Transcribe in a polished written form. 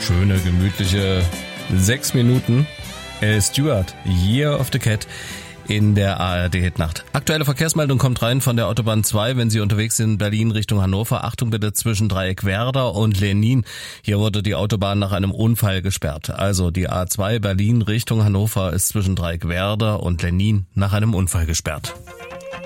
schöne, gemütliche 6 Minuten. Stewart, Year of the Cat in der ARD-Hitnacht. Aktuelle Verkehrsmeldung kommt rein von der Autobahn 2, wenn Sie unterwegs sind, Berlin Richtung Hannover. Achtung bitte zwischen Dreieck Werder und Lenin. Hier wurde die Autobahn nach einem Unfall gesperrt. Also die A2 Berlin Richtung Hannover ist zwischen Dreieck Werder und Lenin nach einem Unfall gesperrt.